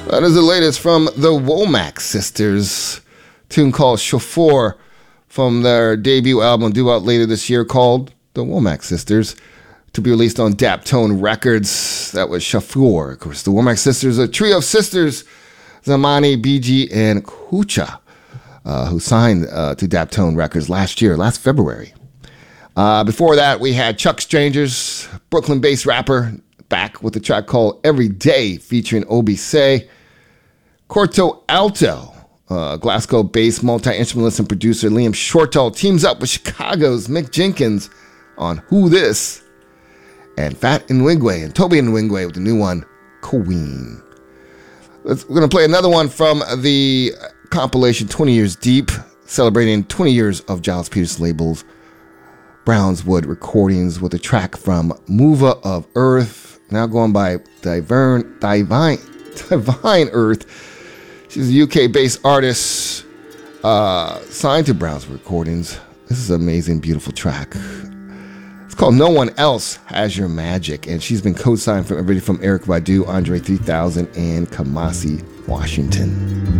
That is the latest from the Womack sisters. Tune called Chauffeur from their debut album due out later this year called The Womack Sisters, to be released on Daptone Records. That was Chauffeur. Of course, the Womack sisters, a trio of sisters, Zamani, BG, and Kucha, who signed to Daptone Records last February. Before that, we had Chuck Strangers, Brooklyn-based rapper, back with a track called Every Day featuring Obise. Corto Alto, Glasgow-based multi-instrumentalist and producer Liam Shortall teams up with Chicago's Mick Jenkins on Who This, and Fat Nwigwe and Toby Nwigwe with the new one, Queen. We're going to play another one from the compilation 20 Years Deep, celebrating 20 years of Giles Peterson labels, Brownswood Recordings, with a track from Mova of Earth, now going by Divine Earth. She's a UK-based artist signed to Brownswood Recordings. This is an amazing, beautiful track. It's called No One Else Has Your Magic, and she's been co-signed from everybody from Erykah Badu, Andre 3000, and Kamasi Washington.